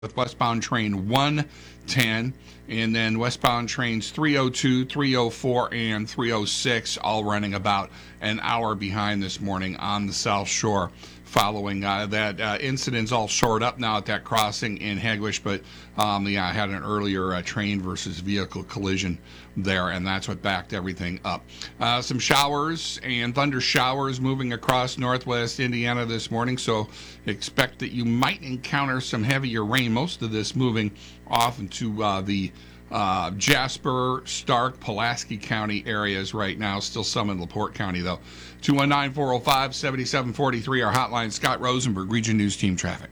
with westbound train 110, and then westbound trains 302, 304, and 306 all running about an hour behind this morning on the South Shore. Following that incident's all shored up now at that crossing in Hegewisch, but I had an earlier train versus vehicle collision there, and that's what backed everything up. Some showers and thunder showers moving across northwest Indiana this morning, so expect that you might encounter some heavier rain. Most of this moving off into the Jasper, Stark, Pulaski County areas right now. Still some in LaPorte County, though. 219-405-7743, our hotline. Scott Rosenberg, Region News Team Traffic.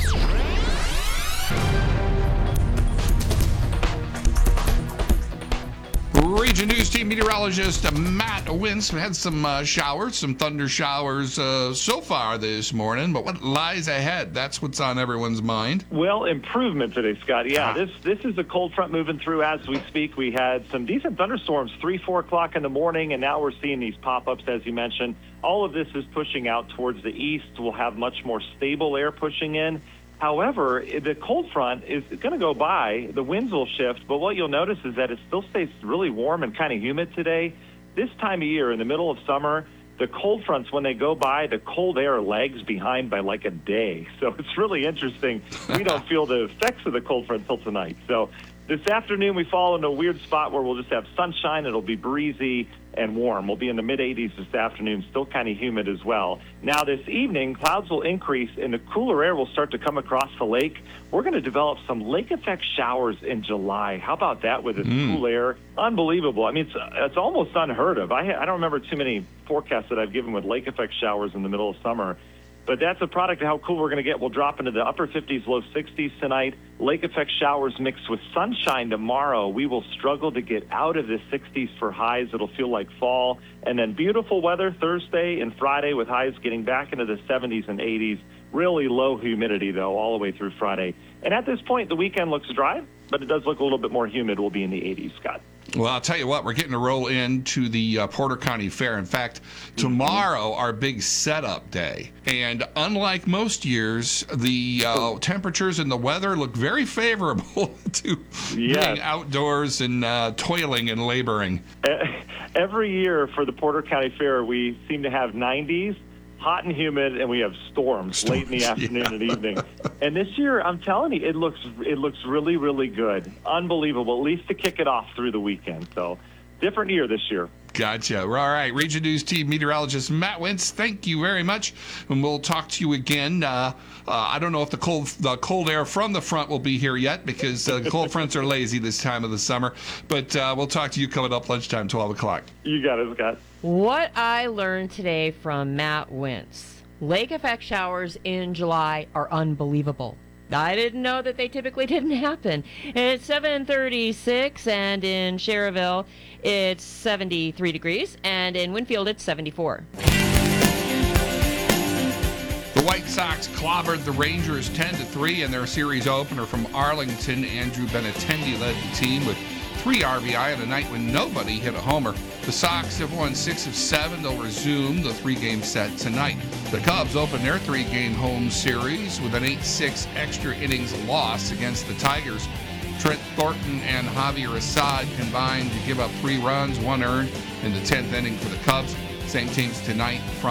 Region News Team meteorologist Matt Wintz had some showers, some thunder showers so far this morning, but what lies ahead? That's what's on everyone's mind. Well, improvement today, Scott. Yeah, this is a cold front moving through as we speak. We had some decent thunderstorms 3, 4 o'clock in the morning, and now we're seeing these pop-ups, as you mentioned. All of this is pushing out towards the east. We'll have much more stable air pushing in. However, the cold front is going to go by. The winds will shift, but what you'll notice is that it still stays really warm and kind of humid today. This time of year, in the middle of summer, the cold fronts, when they go by, the cold air lags behind by like a day. So it's really interesting. We don't feel the effects of the cold front until tonight. So this afternoon, we fall into a weird spot where we'll just have sunshine. It'll be breezy and warm. We'll be in the mid-80s this afternoon, still kind of humid as well. Now, this evening, clouds will increase, and the cooler air will start to come across the lake. We're going to develop some lake effect showers in July. How about that with this cool air? Unbelievable. I mean, it's almost unheard of. I don't remember too many forecasts that I've given with lake effect showers in the middle of summer. But that's a product of how cool we're going to get. We'll drop into the upper 50s, low 60s tonight. Lake effect showers mixed with sunshine tomorrow. We will struggle to get out of the 60s for highs. It'll feel like fall. And then beautiful weather Thursday and Friday with highs getting back into the 70s and 80s. Really low humidity, though, all the way through Friday. And at this point, the weekend looks dry, but it does look a little bit more humid. We'll be in the 80s, Scott. Well, I'll tell you what, we're getting to roll into the Porter County Fair. In fact, tomorrow, our big setup day. And unlike most years, the temperatures and the weather look very favorable to being outdoors and toiling and laboring. Every year for the Porter County Fair, we seem to have 90s. Hot and humid, and we have storms late in the afternoon and evening. And this year, I'm telling you, it looks really, really good. Unbelievable, at least to kick it off through the weekend. So, different year this year. Gotcha. All right, Region News Team meteorologist Matt Wintz, thank you very much. And we'll talk to you again. I don't know if the cold air from the front will be here yet because the cold fronts are lazy this time of the summer. But we'll talk to you coming up lunchtime, 12 o'clock. You got it, Scott. What I learned today from Matt Wintz. Lake effect showers in July are unbelievable. I didn't know that they typically didn't happen. It's 7:36, and in Cherville, it's 73 degrees, and in Winfield, it's 74. The White Sox clobbered the Rangers 10-3 in their series opener from Arlington. Andrew Benintendi led the team with 3 RBI on a night when nobody hit a homer. The Sox have won 6 of 7. They'll resume the 3-game set tonight. The Cubs open their 3-game home series with an 8-6 extra innings loss against the Tigers. Trent Thornton and Javier Assad combined to give up 3 runs, 1 earned in the 10th inning for the Cubs. Same teams tonight.